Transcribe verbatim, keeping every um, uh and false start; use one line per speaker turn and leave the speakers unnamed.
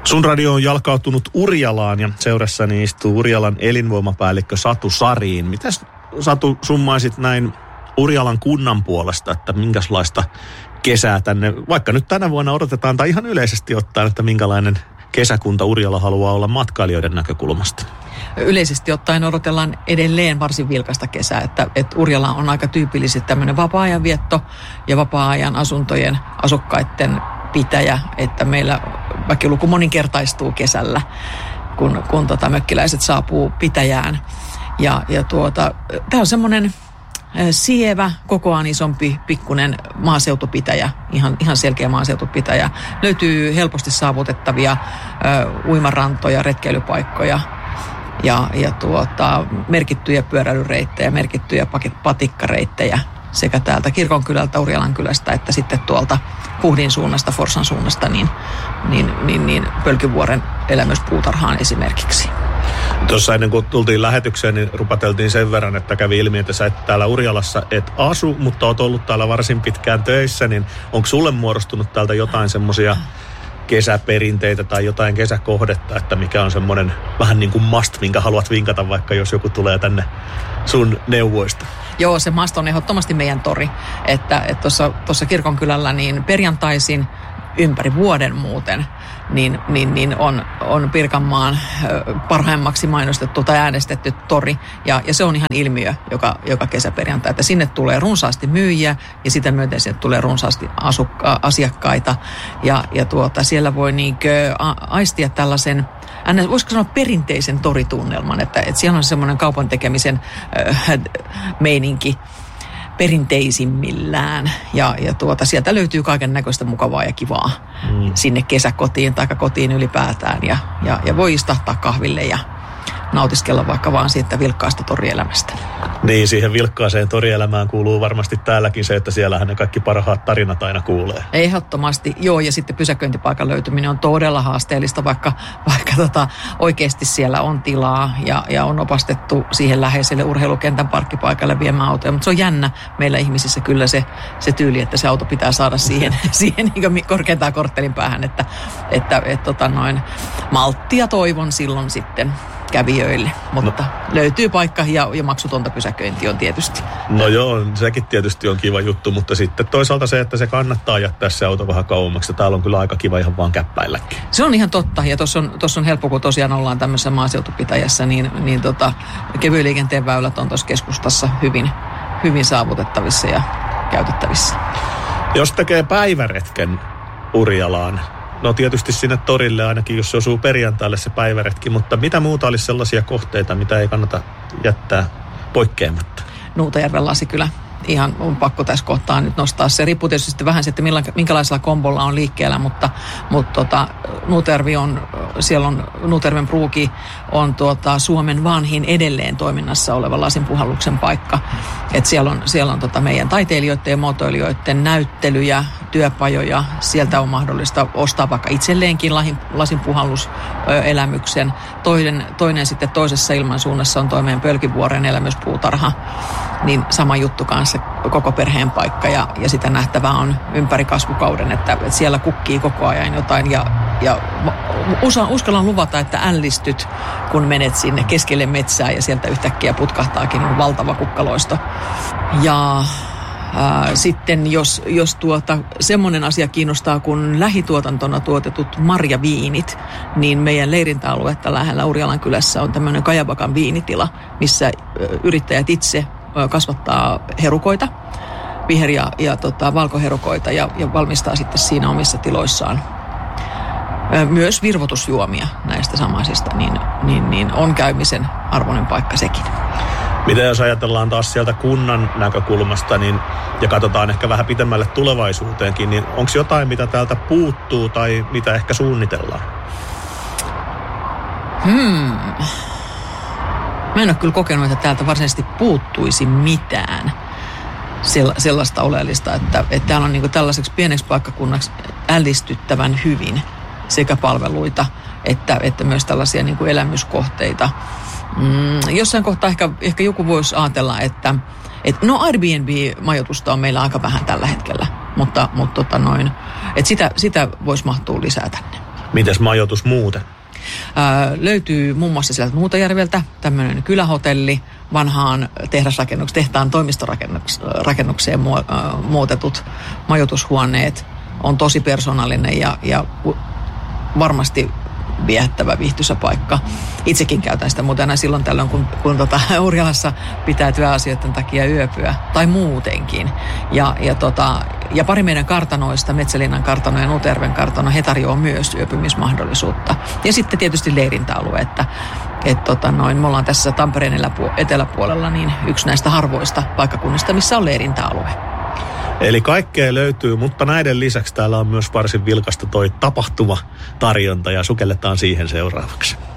Sun radio on jalkautunut Urjalaan ja seurassani istuu Urjalan elinvoimapäällikkö Satu Sariin. Mitäs Satu summaisit näin Urjalan kunnan puolesta, että minkälaista kesää tänne, vaikka nyt tänä vuonna odotetaan, tai ihan yleisesti ottaen, että minkälainen kesäkunta Urjala haluaa olla matkailijoiden näkökulmasta?
Yleisesti ottaen odotellaan edelleen varsin vilkasta kesää, että, että Urjala on aika tyypillisesti tämmöinen vapaa-ajanvietto ja vapaa-ajan asuntojen asukkaiden pitäjä, että meillä väkiluku moninkertaistuu kesällä, kun, kun tota, mökkiläiset saapuu pitäjään. Ja, ja tuota, tämä on semmoinen sievä, kokoaan isompi, pikkunen maaseutupitäjä, ihan, ihan selkeä maaseutupitäjä. Löytyy helposti saavutettavia ö, uimarantoja, retkeilypaikkoja ja, ja tuota, merkittyjä pyöräilyreittejä, merkittyjä patikkareittejä sekä täältä Kirkonkylältä, Urjalan kylästä, että sitten tuolta Huhdin suunnasta, Forssan suunnasta, niin, niin, niin, niin Pölkyvuoren elämyspuutarhaan esimerkiksi.
Tuossa ennen kuin tultiin lähetykseen, niin rupateltiin sen verran, että kävi ilmi, että sä et täällä Urjalassa et asu, mutta oot ollut täällä varsin pitkään töissä, niin onko sulle muodostunut täältä jotain semmoisia kesäperinteitä tai jotain kesäkohdetta, että mikä on semmoinen vähän niin kuin must, minkä haluat vinkata, vaikka jos joku tulee tänne sun neuvoista?
Joo, se must on ehdottomasti meidän tori, että tuossa tuossa Kirkonkylällä niin perjantaisin ympäri vuoden muuten, niin, niin, niin on, on Pirkanmaan parhaimmaksi mainostettu tai äänestetty tori. Ja, ja se on ihan ilmiö joka, joka kesäperjantai, että sinne tulee runsaasti myyjiä ja sitä myöten sinne tulee runsaasti asukka- asiakkaita. Ja, ja tuota, siellä voi niinkö a- aistia tällaisen, voisiko sanoa perinteisen toritunnelman, että, että siellä on semmoinen kaupan tekemisen äh, meininki perinteisimmillään. Ja, ja tuota, sieltä löytyy kaiken näköistä mukavaa ja kivaa mm. sinne kesäkotiin tai kotiin ylipäätään. Ja, ja, ja voi istahtaa kahville ja nautiskella vaikka vaan siitä vilkkaasta torielämästä.
Niin, siihen vilkkaaseen torielämään kuuluu varmasti täälläkin se, että siellähän ne kaikki parhaat tarinat aina kuulee.
Ehdottomasti, joo, ja sitten pysäköintipaikan löytyminen on todella haasteellista, vaikka, vaikka tota, oikeasti siellä on tilaa ja, ja on opastettu siihen läheiselle urheilukentän parkkipaikalle viemään autoja, mutta se on jännä meillä ihmisissä kyllä se, se tyyli, että se auto pitää saada siihen, siihen niin korkeintaan korttelin päähän, että, että et, tota noin, malttia toivon silloin sitten kävijöille, mutta no. löytyy paikka ja, ja maksutonta pysäköinti on tietysti.
No joo, sekin tietysti on kiva juttu, mutta sitten toisaalta se, että se kannattaa jättää se auto vähän kauemmaksi. Täällä on kyllä aika kiva ihan vaan käppäilläkin.
Se on ihan totta ja tuossa on, on helppo, kun tosiaan ollaan tämmöisessä maaseutupitäjässä, niin, niin tota, kevyen liikenteen väylät on tuossa keskustassa hyvin, hyvin saavutettavissa ja käytettävissä.
Jos tekee päiväretken Urjalaan, no tietysti sinne torille ainakin, jos se osuu perjantaille se päiväretki, mutta mitä muuta olisi sellaisia kohteita, mitä ei kannata jättää poikkeamatta?
Nuutajärven Lasikylä. Ihan on pakko tässä kohtaa nyt nostaa. Se riippuu tietysti vähän siitä, minkälaisella kombolla on liikkeellä, mutta, mutta tota, Nuutajärvi on, siellä on Nuutajärven Pruuki on tuota, Suomen vanhin edelleen toiminnassa oleva lasinpuhalluksen paikka. Et siellä on, siellä on tota meidän taiteilijoiden ja muotoilijoiden näyttelyjä, työpajoja. Sieltä on mahdollista ostaa vaikka itselleenkin lasinpuhalluselämyksen. Toinen, toinen sitten toisessa ilmansuunnassa on toi meidän Pölkyvuoren elämyspuutarha. Niin sama juttu kanssa, koko perheen paikka ja, ja sitä nähtävää on ympäri kasvukauden, että, että siellä kukkii koko ajan jotain ja, ja usa, uskallan luvata, että ällistyt, kun menet sinne keskelle metsää ja sieltä yhtäkkiä putkahtaakin valtava kukkaloisto. Ja ää, sitten jos, jos tuota, semmoinen asia kiinnostaa kuin lähituotantona tuotetut marjaviinit, niin meidän leirintäaluetta lähellä Urjalan kylässä on tämmöinen Kajabakan viinitila, missä yrittäjät itse kasvattaa herukoita, viher- ja, ja tota, valkoherukoita ja, ja valmistaa sitten siinä omissa tiloissaan myös virvoitusjuomia näistä samaisista, niin, niin, niin on käymisen arvoinen paikka sekin.
Mitä jos ajatellaan taas sieltä kunnan näkökulmasta niin, ja katsotaan ehkä vähän pitemmälle tulevaisuuteenkin, niin onko jotain, mitä täältä puuttuu tai mitä ehkä suunnitellaan?
Hmm... Mä en ole kyllä kokenut, että täältä varsinaisesti puuttuisi mitään sellaista oleellista, että, että täällä on niin kuin tällaiseksi pieneksi paikkakunnaksi ällistyttävän hyvin sekä palveluita että, että myös tällaisia niin kuin elämyskohteita. Mm, jossain kohtaa ehkä, ehkä joku voisi ajatella, että, että no Airbnb-majoitusta on meillä aika vähän tällä hetkellä, mutta, mutta tota noin, että sitä, sitä voisi mahtua lisää tänne.
Mites majoitus muuten?
Ää, löytyy muun muassa sieltä Muutajärveltä tämmöinen kylähotelli, vanhaan tehdasrakennukseen, tehtaan toimistorakennukseen muutetut majoitushuoneet. On tosi persoonallinen ja, ja varmasti viehättävä, viihtyisä paikka. Itsekin käytän sitä muuten aina silloin tällöin, kun, kun tota, Urjalassa pitää työasioiden takia yöpyä, tai muutenkin. Ja, ja, tota, ja pari meidän kartanoista, Metsälinnan kartano ja Nuterven kartano, he tarjoaa myös yöpymismahdollisuutta. Ja sitten tietysti leirintäalue, että et, tota, noin, me ollaan tässä Tampereen eläpu- eteläpuolella niin yksi näistä harvoista paikkakunnista, missä on leirintäalue.
Eli kaikkea löytyy, mutta näiden lisäksi täällä on myös varsin vilkasta toi tapahtuma tarjonta ja sukelletaan siihen seuraavaksi.